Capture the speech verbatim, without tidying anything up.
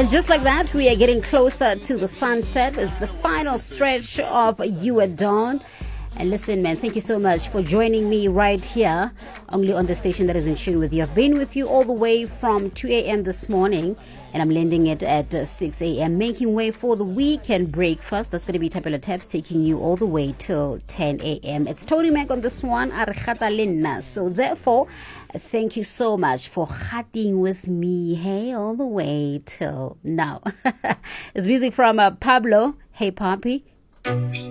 And just like that, we are getting closer to the sunset. It's the final stretch of You at Dawn. And listen, man, thank you so much for joining me right here, only on the station that is in tune with you. I've been with you all the way from two a.m. this morning, and I'm landing it at uh, six a.m., making way for the weekend breakfast. That's going to be Tapela Taps, taking you all the way till ten a.m. It's Tony Mac on this one. So therefore, thank you so much for chatting with me, hey, all the way till now. It's music from uh, Pablo. Hey, Poppy.